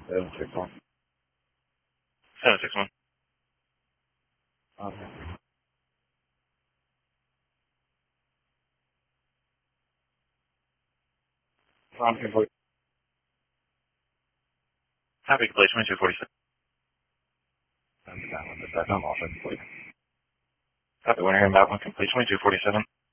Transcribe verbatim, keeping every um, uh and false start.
seven six one. seven six one. Okay. Tom complete. Happy complete twenty-two forty-seven. I'm down with the second. I'm also complete. Copy, winner here, map one complete twenty-two forty-seven.